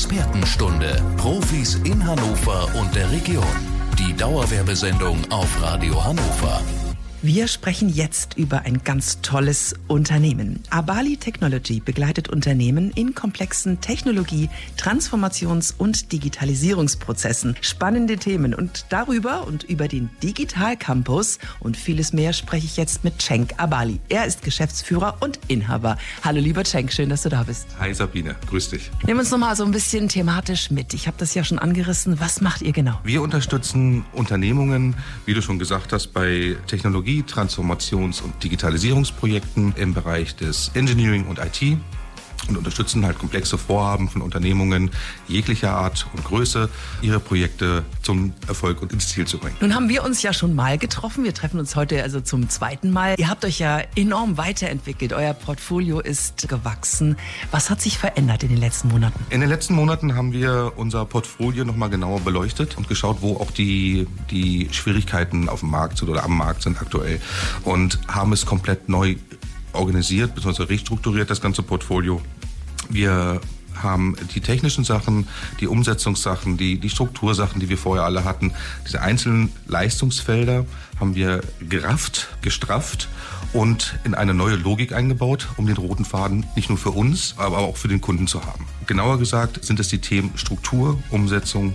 Expertenstunde. Profis in Hannover und der Region. Die Dauerwerbesendung auf Radio Hannover. Wir sprechen jetzt über ein ganz tolles Unternehmen. Abali Technology begleitet Unternehmen in komplexen Technologie-, Transformations- und Digitalisierungsprozessen. Spannende Themen. Und darüber und über den Digital Campus und vieles mehr spreche ich jetzt mit Cenk Abali. Er ist Geschäftsführer und Inhaber. Hallo lieber Cenk, schön, dass du da bist. Hi Sabine, grüß dich. Nimm uns nochmal so ein bisschen thematisch mit. Ich habe das ja schon angerissen. Was macht ihr genau? Wir unterstützen Unternehmungen, wie du schon gesagt hast, bei Technologie-, Transformations- und Digitalisierungsprojekten im Bereich des Engineering und IT und unterstützen halt komplexe Vorhaben von Unternehmungen jeglicher Art und Größe, ihre Projekte zum Erfolg und ins Ziel zu bringen. Nun haben wir uns ja schon mal getroffen. Wir treffen uns heute also zum zweiten Mal. Ihr habt euch ja enorm weiterentwickelt. Euer Portfolio ist gewachsen. Was hat sich verändert in den letzten Monaten? In den letzten Monaten haben wir unser Portfolio nochmal genauer beleuchtet und geschaut, wo auch die Schwierigkeiten auf dem Markt sind oder am Markt sind aktuell und haben es komplett neu organisiert bzw. restrukturiert, das ganze Portfolio. Wir haben die technischen Sachen, die Umsetzungssachen, die Struktursachen, die wir vorher alle hatten. Diese einzelnen Leistungsfelder haben wir gerafft, gestrafft und in eine neue Logik eingebaut, um den roten Faden nicht nur für uns, aber auch für den Kunden zu haben. Genauer gesagt sind es die Themen Struktur, Umsetzung,